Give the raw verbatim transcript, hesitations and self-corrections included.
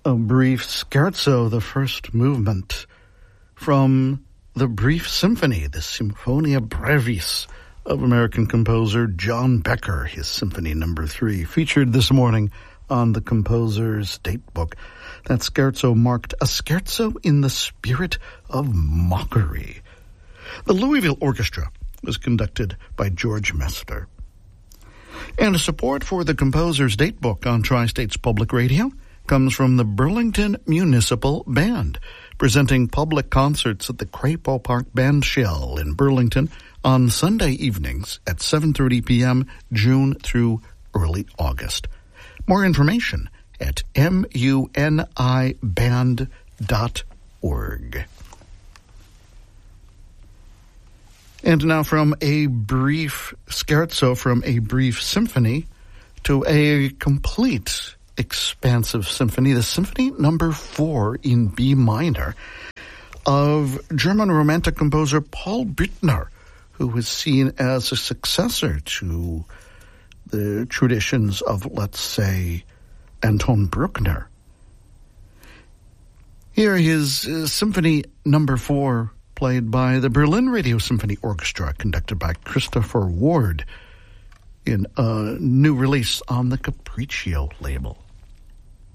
a brief scherzo, the first movement from the Brief Symphony, the Symphonia Brevis of American composer John Becker, his Symphony Number Three, featured this morning on the composer's datebook. That scherzo marked a scherzo in the spirit of mockery. The Louisville Orchestra was conducted by George Messler. And support for the composer's datebook on Tri-States Public Radio comes from the Burlington Municipal Band, presenting public concerts at the Crapo Park Band Shell in Burlington on Sunday evenings at seven thirty p.m. June through early August. More information at muni band dot org. And now from a brief scherzo, from a brief symphony, to a complete expansive symphony, the Symphony Number Four in B minor of German Romantic composer Paul Büttner, who was seen as a successor to the traditions of, let's say, Anton Bruckner. Here is uh, Symphony Number Four, played by the Berlin Radio Symphony Orchestra, conducted by Christopher Ward, in a new release on the Capriccio label.